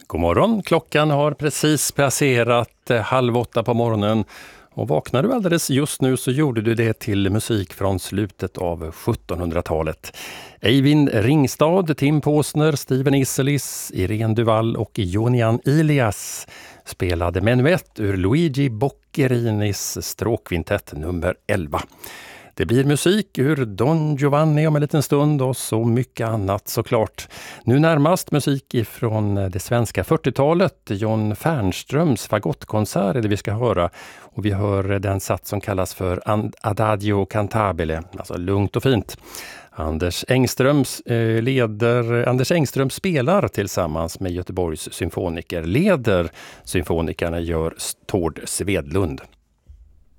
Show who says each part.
Speaker 1: God morgon, klockan har precis passerat 7:30 på morgonen och vaknar du alldeles just nu så gjorde du det till musik från slutet av 1700-talet. Eivind Ringstad, Tim Påsner, Steven Isselis, Irene Duval och Jonian Ilias spelade menuett ur Luigi Boccerinis stråkkvintett nummer 11. Det blir musik ur Don Giovanni om en liten stund och så mycket annat såklart. Nu närmast musik ifrån det svenska 40-talet. John Fernströms fagottkonsert är det vi ska höra. Och vi hör den sats som kallas för Adagio Cantabile, alltså lugnt och fint. Anders Engström spelar tillsammans med Göteborgs symfoniker. Leder symfonikerna gör Tord Svedlund.